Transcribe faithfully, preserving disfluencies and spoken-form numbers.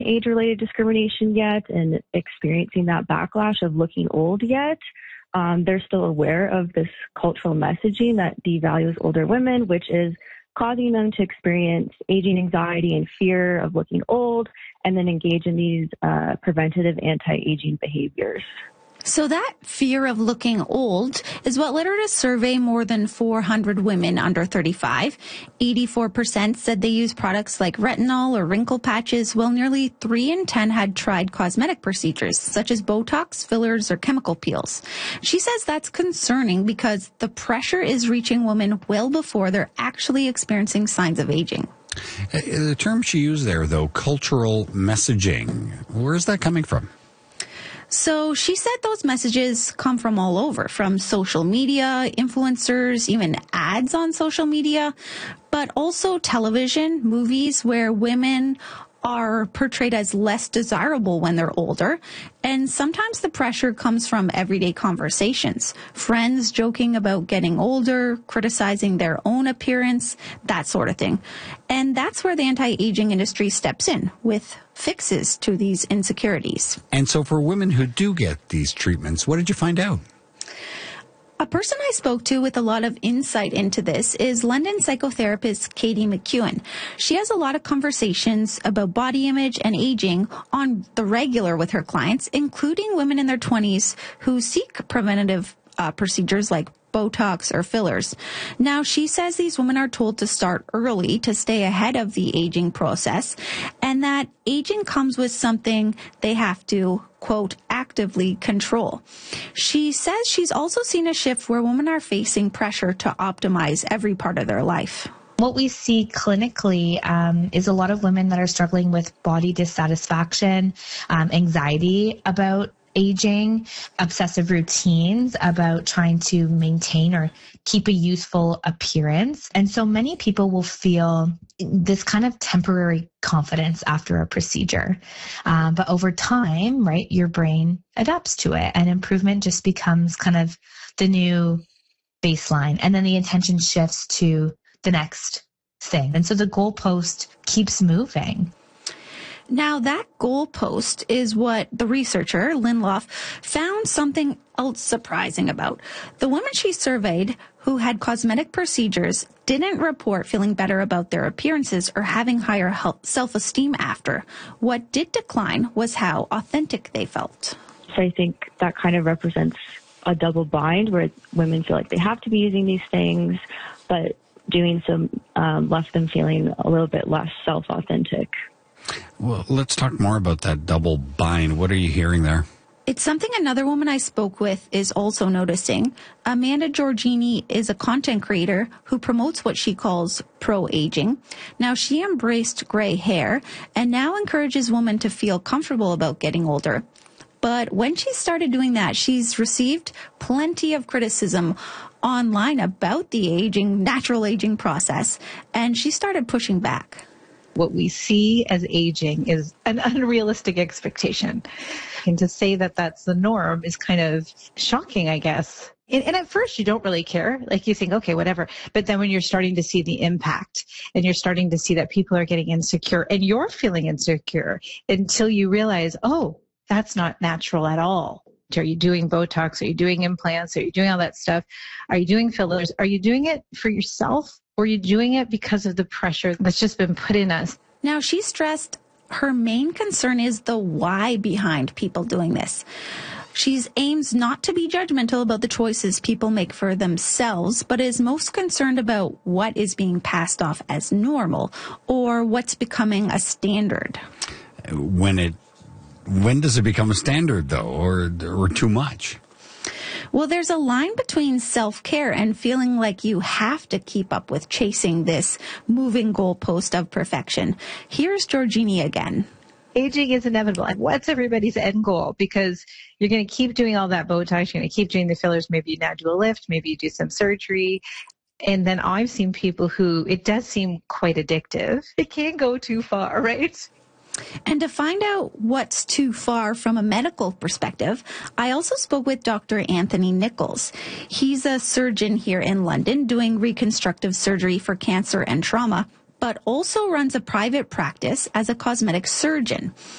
age-related discrimination yet and experiencing that backlash of looking old yet. Um, they're still aware of this cultural messaging that devalues older women, which is causing them to experience aging anxiety and fear of looking old, and then engage in these uh, preventative anti-aging behaviors. So that fear of looking old is what led her to survey more than four hundred women under thirty-five. eighty-four percent said they use products like retinol or wrinkle patches, while nearly three in ten had tried cosmetic procedures, such as Botox, fillers, or chemical peels. She says that's concerning because the pressure is reaching women well before they're actually experiencing signs of aging. The term she used there, though, cultural messaging, where is that coming from? So she said those messages come from all over, from social media, influencers, even ads on social media, but also television, movies where women are portrayed as less desirable when they're older. And sometimes the pressure comes from everyday conversations, friends joking about getting older, criticizing their own appearance, that sort of thing. And that's where the anti-aging industry steps in with fixes to these insecurities. And so for women who do get these treatments, what did you find out? A person I spoke to with a lot of insight into this is London psychotherapist Katie McEwen. She has a lot of conversations about body image and aging on the regular with her clients, including women in their twenties who seek preventative uh, procedures like Botox or fillers. Now, she says these women are told to start early to stay ahead of the aging process, and that aging comes with something they have to, quote, actively control. She says she's also seen a shift where women are facing pressure to optimize every part of their life. What we see clinically um, is a lot of women that are struggling with body dissatisfaction, um, anxiety about aging, obsessive routines about trying to maintain or keep a youthful appearance. And so many people will feel this kind of temporary confidence after a procedure. Um, but over time, right, your brain adapts to it and improvement just becomes kind of the new baseline. And then the attention shifts to the next thing. And so the goalpost keeps moving. Now, that goalpost is what the researcher, Lynn Loff, found something else surprising about. The women she surveyed who had cosmetic procedures didn't report feeling better about their appearances or having higher self-esteem after. What did decline was how authentic they felt. So I think that kind of represents a double bind where women feel like they have to be using these things, but doing so um, left them feeling a little bit less self-authentic. Well, let's talk more about that double bind. What are you hearing there? It's something another woman I spoke with is also noticing. Amanda Giorgini is a content creator who promotes what she calls pro-aging. Now, she embraced gray hair and now encourages women to feel comfortable about getting older. But when she started doing that, she's received plenty of criticism online about the aging, natural aging process, and she started pushing back. What we see as aging is an unrealistic expectation. And to say that that's the norm is kind of shocking, I guess. And, and at first you don't really care. Like you think, okay, whatever. But then when you're starting to see the impact and you're starting to see that people are getting insecure and you're feeling insecure until you realize, oh, that's not natural at all. Are you doing Botox? Are you doing implants? Are you doing all that stuff? Are you doing fillers? Are you doing it for yourself? Or are you doing it because of the pressure that's just been put in us? Now, she stressed her main concern is the why behind people doing this. She aims not to be judgmental about the choices people make for themselves, but is most concerned about what is being passed off as normal or what's becoming a standard. When it, when does it become a standard, though, or or too much? Well, there's a line between self-care and feeling like you have to keep up with chasing this moving goalpost of perfection. Here's Giorgini again. Aging is inevitable. And what's everybody's end goal? Because you're going to keep doing all that Botox. You're going to keep doing the fillers. Maybe you now do a lift. Maybe you do some surgery. And then I've seen people who it does seem quite addictive. It can go too far, right? And to find out what's too far from a medical perspective, I also spoke with Doctor Anthony Nichols. He's a surgeon here in London doing reconstructive surgery for cancer and trauma, but also runs a private practice as a cosmetic surgeon.